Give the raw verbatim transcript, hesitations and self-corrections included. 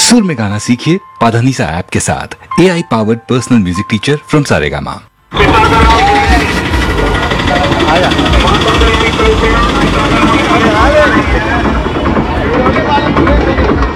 सुर में गाना सीखिए पाधानीसा ऐप के साथ। ए I powered personal music teacher from Saregama. आया